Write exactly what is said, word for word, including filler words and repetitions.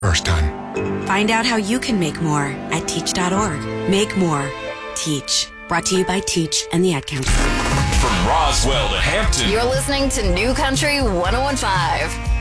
first time. Find out how you can make more at teach dot org. Make more. Teach. Brought to you by Teach and the Ad Council. From Roswell to Hampton. You're listening to New Country one oh one point five.